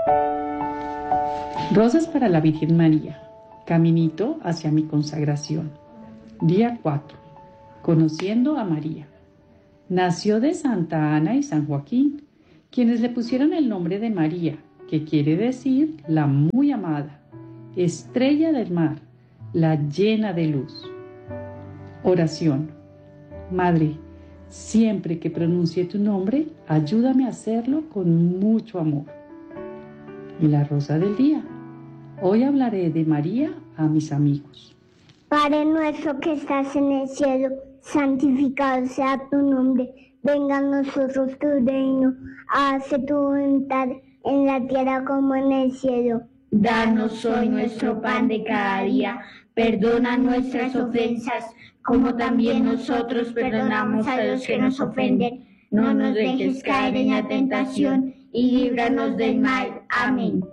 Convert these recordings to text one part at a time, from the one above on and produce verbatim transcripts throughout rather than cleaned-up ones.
Rosas para la Virgen María. Caminito hacia mi consagración. Día cuatro. Conociendo a María. Nació de Santa Ana y San Joaquín, quienes le pusieron el nombre de María, que quiere decir la muy amada, estrella del mar, la llena de luz. Oración. Madre, siempre que pronuncie tu nombre, ayúdame a hacerlo con mucho amor. Y la rosa del día. Hoy hablaré de María a mis amigos. Padre nuestro que estás en el cielo, santificado sea tu nombre. Venga a nosotros tu reino. Hágase tu voluntad en la tierra como en el cielo. Danos hoy nuestro pan de cada día. Perdona nuestras ofensas, como también nosotros perdonamos a los que nos ofenden. No nos dejes caer en la tentación y líbranos del mal. Amén.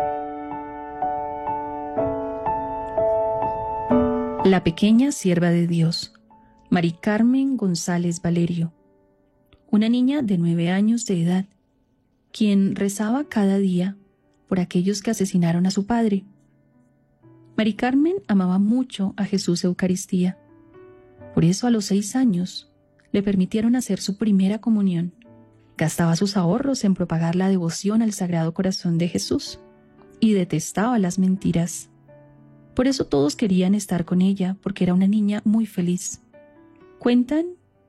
La pequeña sierva de Dios, Mari Carmen González Valerio, una niña de nueve años de edad, quien rezaba cada día por aquellos que asesinaron a su padre. Mari Carmen amaba mucho a Jesús Eucaristía. Por eso a los seis años le permitieron hacer su primera comunión. Gastaba sus ahorros en propagar la devoción al Sagrado Corazón de Jesús y detestaba las mentiras. Por eso todos querían estar con ella, porque era una niña muy feliz. Cuentan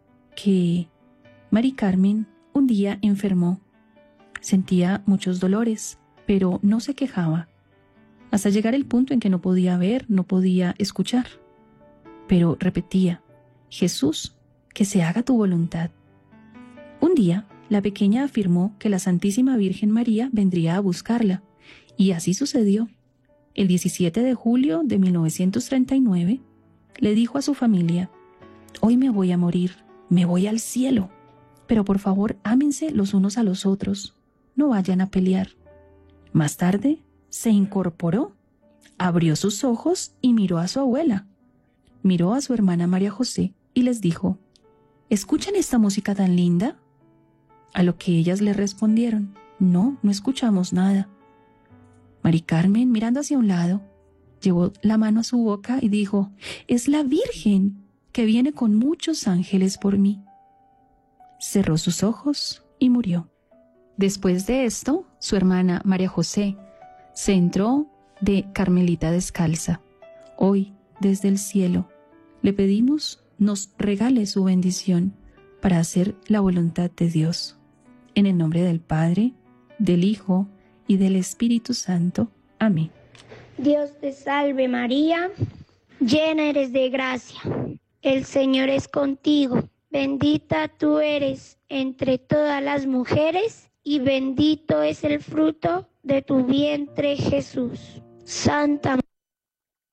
que Mari Carmen un día enfermó. Sentía muchos dolores, pero no se quejaba, hasta llegar el punto en que no podía ver, no podía escuchar. Pero repetía: Jesús, que se haga tu voluntad. Un día, la pequeña afirmó que la Santísima Virgen María vendría a buscarla, y así sucedió. El diecisiete de julio de mil novecientos treinta y nueve, le dijo a su familia: hoy me voy a morir, me voy al cielo, pero por favor ámense los unos a los otros, no vayan a pelear. Más tarde, se incorporó, abrió sus ojos y miró a su abuela. Miró a su hermana María José y les dijo: ¿escuchan esta música tan linda? A lo que ellas le respondieron: no, no escuchamos nada. Mari Carmen, mirando hacia un lado, llevó la mano a su boca y dijo: es la Virgen, que viene con muchos ángeles por mí. Cerró sus ojos y murió. Después de esto, su hermana María José se entró de Carmelita Descalza. Hoy, desde el cielo, le pedimos nos regale su bendición para hacer la voluntad de Dios. En el nombre del Padre, del Hijo y del Espíritu Santo. Amén. Dios te salve María, llena eres de gracia. El Señor es contigo. Bendita tú eres entre todas las mujeres y bendito es el fruto de tu vientre, Jesús. Santa